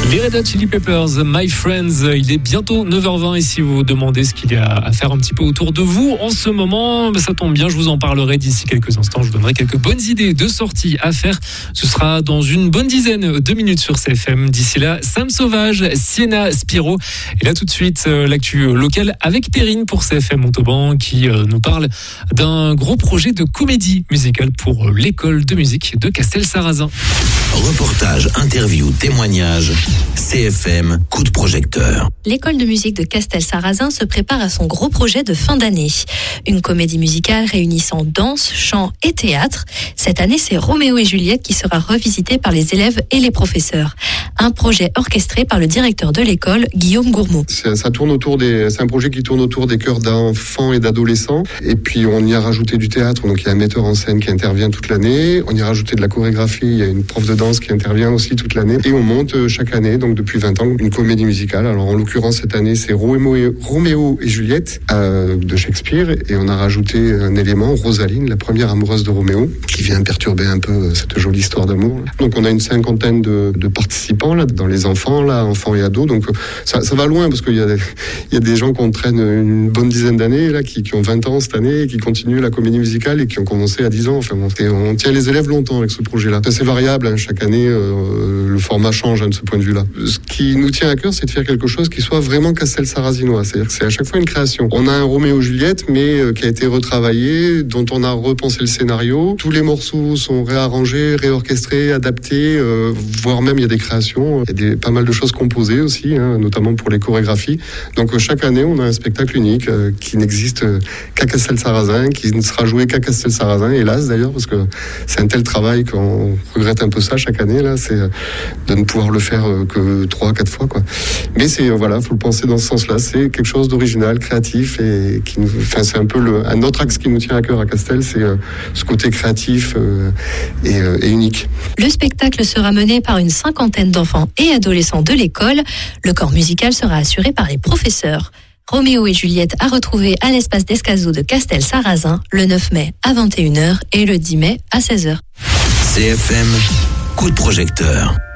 Les Red Hot Chili Peppers, My Friends, il est bientôt 9h20 et si vous vous demandez ce qu'il y a à faire un petit peu autour de vous en ce moment, ça tombe bien, je vous en parlerai d'ici quelques instants, je vous donnerai quelques bonnes idées de sorties à faire. Ce sera dans une bonne dizaine de minutes sur CFM. D'ici là, Sam Sauvage, Sienna Spiro. Et là tout de suite, l'actu locale avec Perrine pour CFM Montauban qui nous parle d'un gros projet de comédie musicale pour l'école de musique de Castelsarrasin. Reportage, interview, témoignage, CFM, coup de projecteur. L'école de musique de Castelsarrasin se prépare à son gros projet de fin d'année. Une comédie musicale réunissant danse, chant et théâtre. Cette année, c'est Roméo et Juliette qui sera revisité par les élèves et les professeurs. Un projet orchestré par le directeur de l'école, Guillaume Gourmaud. C'est un projet qui tourne autour des chœurs d'enfants et d'adolescents. Et puis, on y a rajouté du théâtre. Donc, il y a un metteur en scène qui intervient toute l'année. On y a rajouté de la chorégraphie. Il y a une prof de danse qui intervient aussi toute l'année. Et on monte chaque année, donc depuis 20 ans, une comédie musicale. Alors, en l'occurrence, cette année, c'est Roméo et Juliette de Shakespeare. Et on a rajouté un élément, Rosaline, la première amoureuse de Roméo, qui vient perturber un peu cette jolie histoire d'amour. Donc, on a une cinquantaine de participants là, dans les enfants, enfants et ados. Donc, ça va loin parce qu'il y a des gens qu'on traîne une bonne dizaine d'années, là, qui ont 20 ans cette année, et qui continuent la comédie musicale et qui ont commencé à 10 ans. Enfin, on tient les élèves longtemps avec ce projet-là. C'est variable, hein, chaque année, le format change de ce point de vue-là. Ce qui nous tient à cœur, c'est de faire quelque chose qui soit vraiment Castelsarrazinois. C'est-à-dire que c'est à chaque fois une création. On a un Roméo-Juliette, mais qui a été retravaillé, dont on a repensé le scénario. Tous les morceaux sont réarrangés, réorchestrés, adaptés, voire même il y a des créations. Il y a pas mal de choses composées aussi, hein, notamment pour les chorégraphies. Donc chaque année, on a un spectacle unique qui n'existe qu'à Castelsarrasin, qui ne sera joué qu'à Castelsarrasin, hélas d'ailleurs, parce que c'est un tel travail qu'on regrette un peu ça chaque année, là, c'est de ne pouvoir le faire que 3-4 fois, quoi. Mais faut le penser dans ce sens-là, c'est quelque chose d'original, créatif, et c'est un peu un autre axe qui nous tient à cœur à Castel, c'est ce côté créatif et unique. Le spectacle sera mené par une cinquantaine d'enfants et adolescents de l'école. Le corps musical sera assuré par les professeurs. Roméo et Juliette à retrouver à l'espace d'Escazot de Castelsarrasin le 9 mai à 21h et le 10 mai à 16h. CFM, coup de projecteur.